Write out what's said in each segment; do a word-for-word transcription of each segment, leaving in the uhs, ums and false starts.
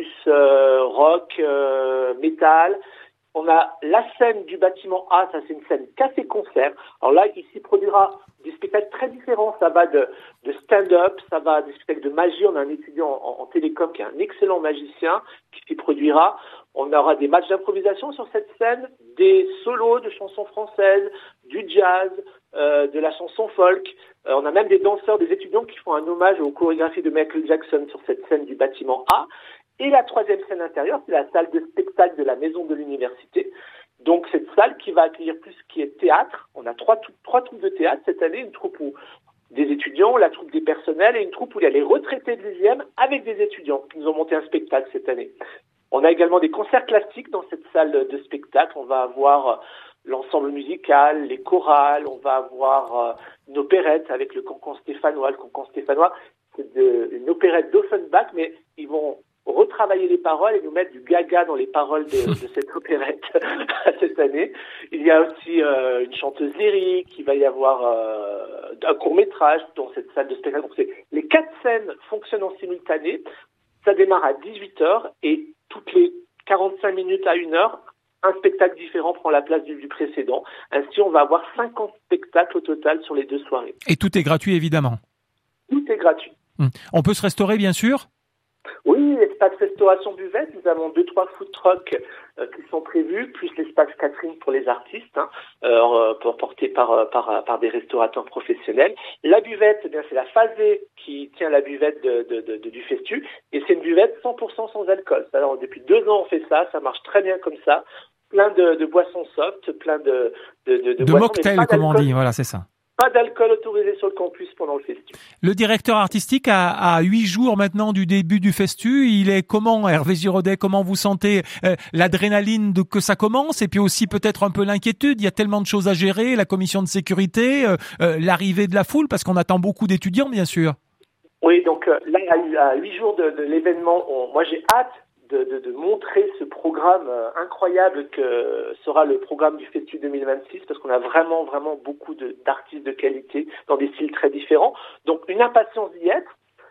plus euh, rock, euh, métal. On a la scène du bâtiment A, ça c'est une scène café-concert. Alors là, il s'y produira des spectacles très différents. Ça va de, de stand-up, ça va des spectacles de magie. On a un étudiant en, en télécom qui est un excellent magicien qui s'y produira. On aura des matchs d'improvisation sur cette scène, des solos de chansons françaises, du jazz, euh, de la chanson folk. Euh, on a même des danseurs, des étudiants qui font un hommage aux chorégraphies de Michael Jackson sur cette scène du bâtiment A. Et la troisième scène intérieure, c'est la salle de spectacle de la maison de l'université. Donc cette salle qui va accueillir plus ce qui est théâtre. On a trois, trois troupes de théâtre cette année, une troupe où des étudiants, la troupe des personnels et une troupe où il y a les retraités de l'U J M avec des étudiants qui nous ont monté un spectacle cette année. On a également des concerts classiques dans cette salle de spectacle. On va avoir l'ensemble musical, les chorales, on va avoir euh, une opérette avec le cancan stéphanois. Le cancan stéphanois, c'est de, une opérette d'Offenbach, mais ils vont retravailler les paroles et nous mettre du gaga dans les paroles de, de cette opérette cette année. Il y a aussi euh, une chanteuse lyrique, il va y avoir euh, un court-métrage dans cette salle de spectacle. Donc c'est, les quatre scènes fonctionnent en simultané. Ça démarre à dix-huit heures et toutes les quarante-cinq minutes à une heure, un spectacle différent prend la place du, du précédent. Ainsi, on va avoir cinquante spectacles au total sur les deux soirées. Et tout est gratuit, évidemment. Tout est gratuit. Hum. On peut se restaurer, bien sûr ? Oui, l'espace restauration buvette, nous avons deux, trois food trucks euh, qui sont prévus, plus l'espace catering pour les artistes, hein, euh, porté par, par, par des restaurateurs professionnels. La buvette, eh bien, c'est la Phasée qui tient la buvette de, de, de, de, du Festu, et c'est une buvette cent pour cent sans alcool. Alors, depuis deux ans, on fait ça, ça marche très bien comme ça. Plein de, de boissons soft, plein de, de, de, de, de boissons. mocktails, comme on dit, voilà, c'est ça. Pas d'alcool autorisé sur le campus pendant le Festu. Le directeur artistique a, a huit jours maintenant du début du Festu. Il est comment, Hervé Giraudet? Comment vous sentez euh, l'adrénaline de que ça commence et puis aussi peut-être un peu l'inquiétude? Il y a tellement de choses à gérer, la commission de sécurité, euh, euh, l'arrivée de la foule, parce qu'on attend beaucoup d'étudiants, bien sûr. Oui, donc euh, là, à huit jours de, de l'événement, on, moi j'ai hâte De, de, de montrer ce programme euh, incroyable que sera le programme du Festu deux mille vingt-six, parce qu'on a vraiment, vraiment beaucoup de, d'artistes de qualité dans des styles très différents. Donc, une impatience d'y être.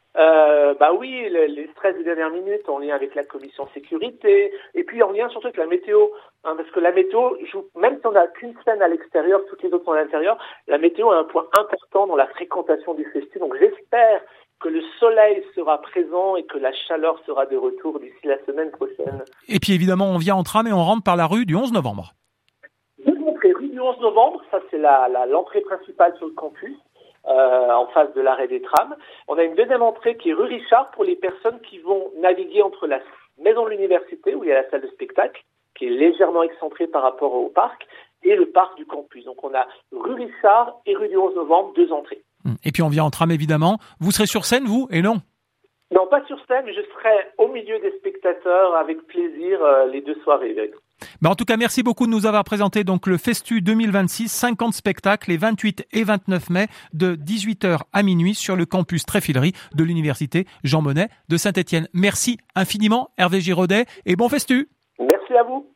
Euh, bah oui, le, les stress des dernières minutes en lien avec la commission sécurité, et puis en lien surtout avec la météo, hein, parce que la météo joue, même si on n'a qu'une scène à l'extérieur, toutes les autres sont à l'intérieur, la météo a un point important dans la fréquentation du Festu. Donc, j'espère que le soleil sera présent et que la chaleur sera de retour d'ici la semaine prochaine. Et puis évidemment, on vient en tram et on rentre par la rue du onze novembre. Deux entrées, rue du onze novembre, ça c'est la, la, l'entrée principale sur le campus, euh, en face de l'arrêt des trams. On a une deuxième entrée qui est rue Richard pour les personnes qui vont naviguer entre la maison de l'université, où il y a la salle de spectacle, qui est légèrement excentrée par rapport au parc, et le parc du campus. Donc on a rue Richard et rue du onze novembre, deux entrées. Et puis on vient en tram évidemment. Vous serez sur scène, vous, et non? Non, pas sur scène, mais je serai au milieu des spectateurs avec plaisir euh, les deux soirées. Ben en tout cas, merci beaucoup de nous avoir présenté donc le Festu deux mille vingt-six, cinquante spectacles les vingt-huit et vingt-neuf mai de dix-huit heures à minuit sur le campus Tréfilerie de l'université Jean Monnet de Saint-Étienne. Merci infiniment Hervé Giraudet et bon Festu. Merci à vous.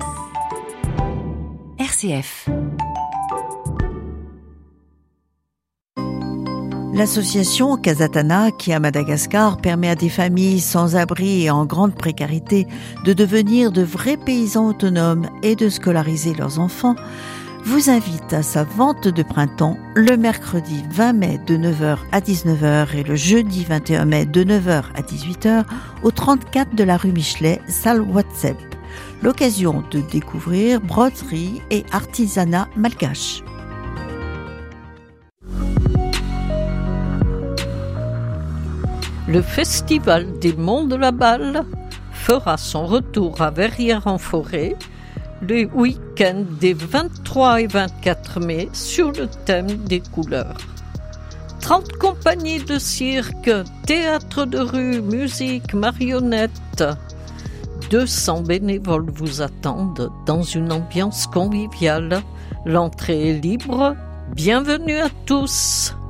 R C F. L'association Casatana, qui à Madagascar permet à des familles sans abri et en grande précarité de devenir de vrais paysans autonomes et de scolariser leurs enfants, vous invite à sa vente de printemps le mercredi vingt mai de neuf heures à dix-neuf heures et le jeudi vingt et un mai de neuf heures à dix-huit heures au trente-quatre de la rue Michelet, salle WhatsApp. L'occasion de découvrir broderie et artisanat malgache. Le Festival des Monts de la Balle fera son retour à Verrières-en-Forêt le week-end des vingt-trois et vingt-quatre mai sur le thème des couleurs. trente compagnies de cirque, théâtre de rue, musique, marionnettes. deux cents bénévoles vous attendent dans une ambiance conviviale. L'entrée est libre. Bienvenue à tous.